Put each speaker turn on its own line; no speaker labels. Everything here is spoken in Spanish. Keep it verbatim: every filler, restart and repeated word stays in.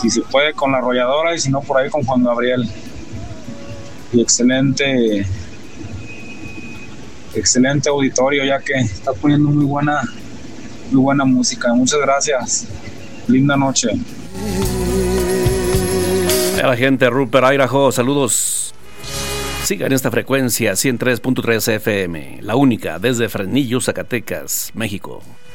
si se puede con la arrolladora y si no por ahí con Juan Gabriel. Y excelente, excelente auditorio, ya que está poniendo muy buena, muy buena música. Muchas gracias. Linda noche.
A la gente, Rupert Idaho, saludos. Siga en esta frecuencia ciento tres punto tres F M, la única desde Fresnillo, Zacatecas, México.